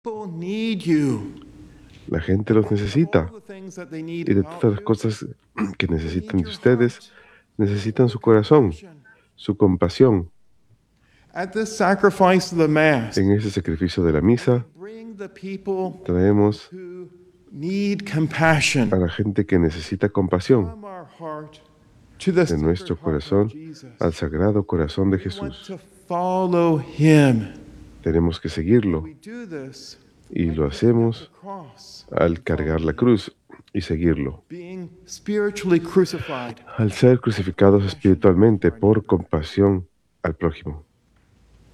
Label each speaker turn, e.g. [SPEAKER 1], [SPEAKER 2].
[SPEAKER 1] People need you.
[SPEAKER 2] La gente los necesita.
[SPEAKER 1] All the things that they
[SPEAKER 2] Y
[SPEAKER 1] need
[SPEAKER 2] de
[SPEAKER 1] about
[SPEAKER 2] todas las
[SPEAKER 1] you,
[SPEAKER 2] cosas que
[SPEAKER 1] they
[SPEAKER 2] necesitan
[SPEAKER 1] need
[SPEAKER 2] de
[SPEAKER 1] your
[SPEAKER 2] ustedes,
[SPEAKER 1] heart,
[SPEAKER 2] necesitan
[SPEAKER 1] your
[SPEAKER 2] su corazón,
[SPEAKER 1] compassion.
[SPEAKER 2] su compasión.
[SPEAKER 1] At this sacrifice of the Mass,
[SPEAKER 2] En ese sacrificio de la misa,
[SPEAKER 1] bring the people
[SPEAKER 2] traemos
[SPEAKER 1] who need
[SPEAKER 2] a
[SPEAKER 1] compassion
[SPEAKER 2] la gente que necesita compasión
[SPEAKER 1] from our heart to the
[SPEAKER 2] de
[SPEAKER 1] Sacred
[SPEAKER 2] nuestro
[SPEAKER 1] Heart of
[SPEAKER 2] corazón al
[SPEAKER 1] Jesus.
[SPEAKER 2] Sagrado Corazón de
[SPEAKER 1] We want
[SPEAKER 2] Jesús.
[SPEAKER 1] to follow Him.
[SPEAKER 2] Tenemos que
[SPEAKER 1] And
[SPEAKER 2] seguirlo
[SPEAKER 1] we do this
[SPEAKER 2] y
[SPEAKER 1] by
[SPEAKER 2] lo
[SPEAKER 1] picking up the
[SPEAKER 2] hacemos
[SPEAKER 1] cross
[SPEAKER 2] al
[SPEAKER 1] and
[SPEAKER 2] cargar
[SPEAKER 1] following
[SPEAKER 2] la
[SPEAKER 1] Him.
[SPEAKER 2] cruz y seguirlo,
[SPEAKER 1] Being spiritually crucified
[SPEAKER 2] al ser
[SPEAKER 1] for
[SPEAKER 2] crucificados
[SPEAKER 1] compassion
[SPEAKER 2] espiritualmente
[SPEAKER 1] for our
[SPEAKER 2] por
[SPEAKER 1] neighbor.
[SPEAKER 2] compasión al prójimo.